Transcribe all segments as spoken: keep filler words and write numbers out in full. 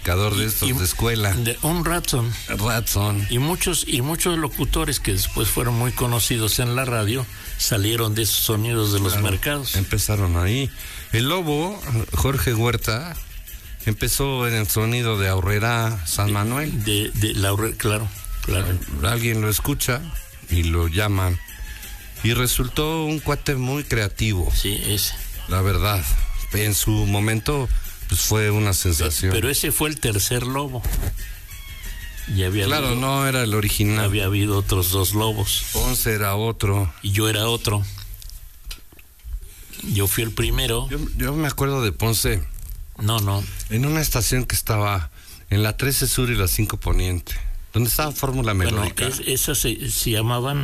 predicador de estos y, de escuela. De, un Ratson. Ratson. Y muchos, y muchos locutores que después fueron muy conocidos en la radio salieron de esos sonidos de los claro, mercados. Empezaron ahí. El Lobo, Jorge Huerta, empezó en el sonido de Aurrera San Manuel. De, de la Aurrera, claro, claro. Alguien lo escucha y lo llaman. Y resultó un cuate muy creativo. Sí, ese. La verdad. En su momento, pues fue una sensación. Pero ese fue el tercer Lobo. Y había claro, habido, no era el original. Había habido otros dos Lobos. Ponce era otro. Y yo era otro. Yo fui el primero. Yo, yo me acuerdo de Ponce. No, no. En una estación que estaba en la trece Sur y la cinco Poniente, donde estaba Fórmula Melódica. Bueno, es, esas se, se llamaban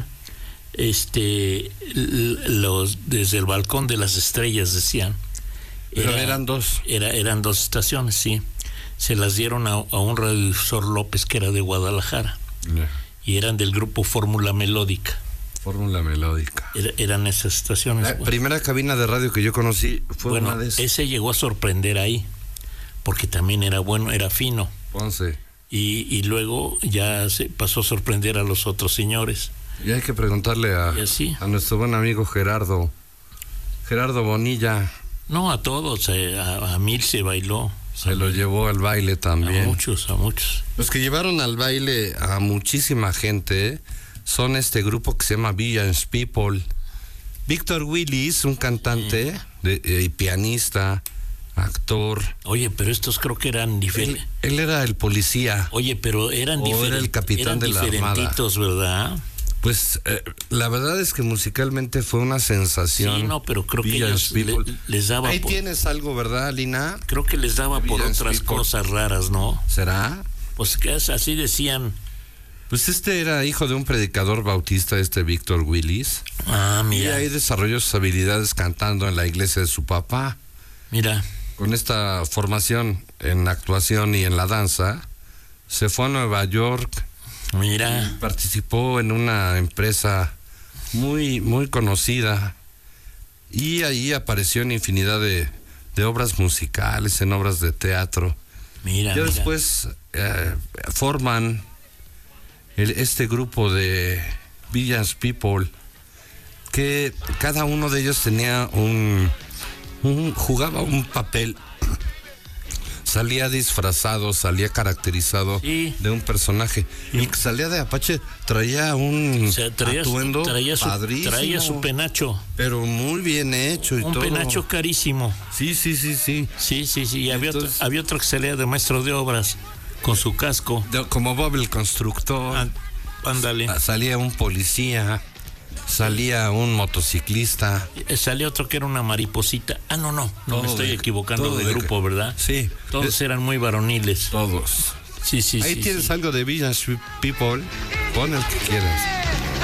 este los desde el balcón de las estrellas, decían. Pero era, eran dos. Era, eran dos estaciones, sí. Se las dieron a, a un radiodifusor López que era de Guadalajara. Yeah. Y eran del grupo Fórmula Melódica. Fórmula Melódica. Era, eran esas estaciones. La bueno. primera cabina de radio que yo conocí fue bueno, una de esas. Ese llegó a sorprender ahí, porque también era bueno, era fino. Ponce. Y, y luego ya se pasó a sorprender a los otros señores. Y hay que preguntarle a, a nuestro buen amigo Gerardo, Gerardo Bonilla. No, a todos, a, a Mil se bailó. Se lo llevó al baile también. A muchos, a muchos. Los que llevaron al baile a muchísima gente son este grupo que se llama Village People. Víctor Willis, un cantante sí. de, eh, y pianista, actor. Oye, pero estos creo que eran diferentes. Él, él era el policía. Oye, pero eran diferentes. Era el capitán de la Armada. Diferentitos, ¿verdad? Pues eh, la verdad es que musicalmente fue una sensación. Sí, no, pero creo que ellos le, les daba. Ahí por... tienes algo, ¿verdad, Lina? Creo que les daba por otras People. Cosas raras, ¿no? ¿Será? Pues que así decían. Pues este era hijo de un predicador bautista, este Víctor Willis. Ah, mira. Y ahí desarrolló sus habilidades cantando en la iglesia de su papá. Mira. Con esta formación en actuación y en la danza, se fue a Nueva York. Mira. Participó en una empresa muy, muy conocida. Y ahí apareció en infinidad de, de obras musicales, en obras de teatro. Mira. Ya mira. después eh, forman el, este grupo de Village People, que cada uno de ellos tenía un, un jugaba un papel. Salía disfrazado, salía caracterizado sí. de un personaje. Sí. El que salía de Apache traía un o sea, traía atuendo su, traía su, padrísimo. Traía su penacho. Pero muy bien hecho y un todo. Un penacho carísimo. Sí, sí, sí, sí. Sí, sí, sí. Y había, Entonces, otro, había otro que salía de maestro de obras con su casco. De, como Bob el constructor. Ah, ándale. Salía un policía. Salía un motociclista. Salía otro que era una mariposita. Ah, no, no, no todo me estoy de, equivocando de, de grupo, ¿verdad? Sí. Todos es, eran muy varoniles. Todos. Sí, sí, Ahí sí. tienes sí. algo de Village People. Pon el que quieras.